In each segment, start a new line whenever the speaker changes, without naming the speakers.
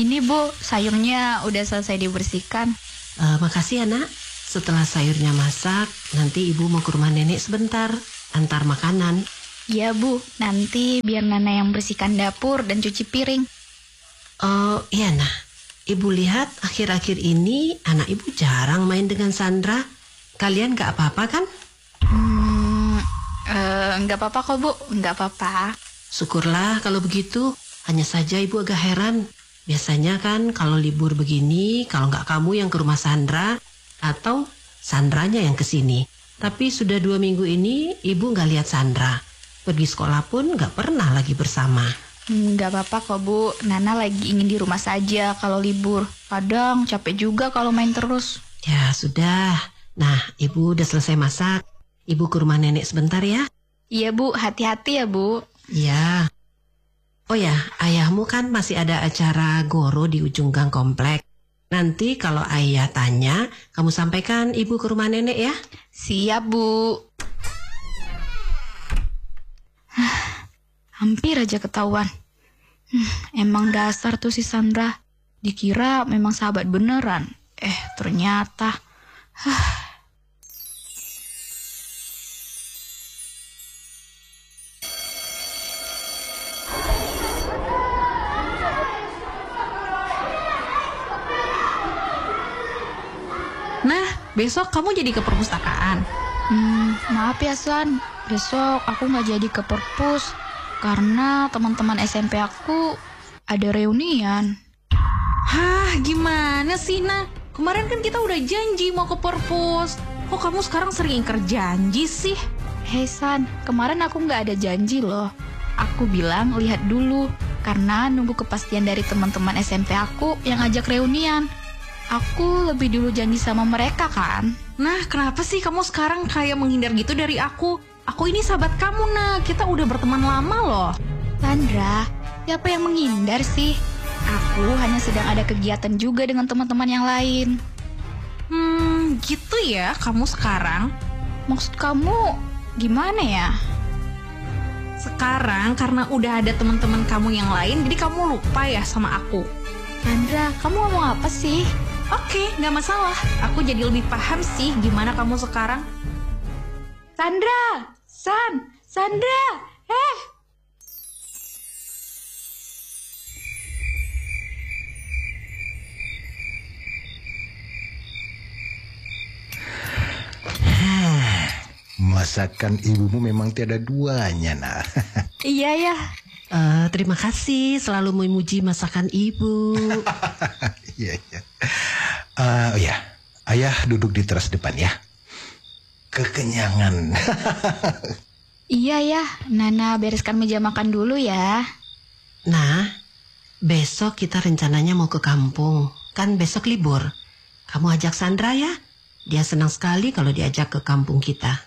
Ini Bu, sayurnya udah selesai dibersihkan.
Makasih ya nak. Setelah sayurnya masak, nanti ibu mau ke rumah nenek sebentar, antar makanan.
Iya Bu, nanti biar Nana yang bersihkan dapur dan cuci piring.
Oh iya nah, ibu lihat akhir-akhir ini anak ibu jarang main dengan Sandra. Kalian gak apa-apa kan?
Nggak apa-apa kok Bu, nggak apa-apa.
Syukurlah kalau begitu. Hanya saja ibu agak heran. Biasanya kan kalau libur begini, kalau nggak kamu yang ke rumah Sandra, atau Sandranya yang ke sini. Tapi sudah 2 minggu ini ibu nggak lihat Sandra. Pergi sekolah pun nggak pernah lagi bersama.
Nggak apa-apa kok Bu, Nana lagi ingin di rumah saja kalau libur. Kadang capek juga kalau main terus.
Ya sudah. Nah, ibu udah selesai masak. Ibu ke rumah nenek sebentar ya.
Iya Bu, hati-hati ya Bu.
Iya. Oh ya, ayahmu kan masih ada acara goro di ujung gang komplek. Nanti kalau ayah tanya, kamu sampaikan ibu ke rumah nenek ya.
Siap Bu. Hampir aja ketahuan. Emang dasar tuh si Sandra. Dikira memang sahabat beneran. Ternyata.
Nah, besok kamu jadi ke perpustakaan.
Maaf ya San, besok aku nggak jadi ke perpus karena teman-teman SMP aku ada reunian.
Hah, gimana sih, Nah? Kemarin kan kita udah janji mau ke perpus. Kok kamu sekarang sering ingkar janji sih?
Hei San, kemarin aku nggak ada janji loh. Aku bilang lihat dulu karena nunggu kepastian dari teman-teman SMP aku yang ajak reunian. Aku lebih dulu janji sama mereka kan.
Nah, kenapa sih kamu sekarang kayak menghindar gitu dari aku? Aku ini sahabat kamu, Nah. Kita udah berteman lama loh.
Sandra, siapa yang menghindar sih? Aku hanya sedang ada kegiatan juga dengan teman-teman yang lain.
Gitu ya kamu sekarang?
Maksud kamu gimana ya?
Sekarang karena udah ada teman-teman kamu yang lain, jadi kamu lupa ya sama aku.
Sandra, kamu ngomong apa sih?
Oke, gak masalah. Aku jadi lebih paham sih gimana kamu sekarang.
Sandra! Sandra!
Masakan ibumu memang tiada duanya, Nah.
Iya ya.
Terima kasih selalu memuji masakan ibu.
Iya. Oh ya, ayah duduk di teras depan ya. Kekenyangan.
Iya ya, Nana bereskan meja makan dulu ya.
Nah, besok kita rencananya mau ke kampung. Kan besok libur. Kamu ajak Sandra ya. Dia senang sekali kalau diajak ke kampung kita.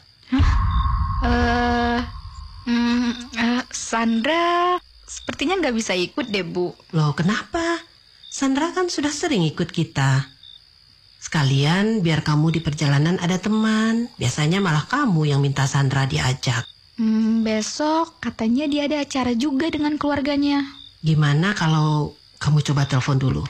Sandra sepertinya nggak bisa ikut deh Bu.
Loh kenapa? Sandra kan sudah sering ikut kita. Sekalian biar kamu di perjalanan ada teman. Biasanya malah kamu yang minta Sandra diajak.
Besok katanya dia ada acara juga dengan keluarganya.
Gimana kalau kamu coba telepon dulu?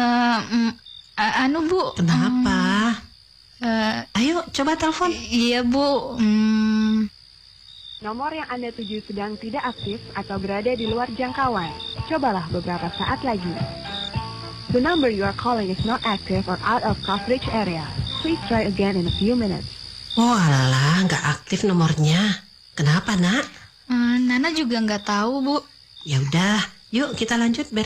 Anu Bu.
Kenapa? Ayo coba telepon.
Iya Bu.
Nomor yang Anda tuju sedang tidak aktif atau berada di luar jangkauan. Cobalah beberapa saat lagi. The number you are calling is not active or out of coverage area. Please try again in a few minutes.
Oh alah, nggak aktif nomornya. Kenapa nak?
Nana juga nggak tahu Bu.
Ya udah, yuk kita lanjut beres.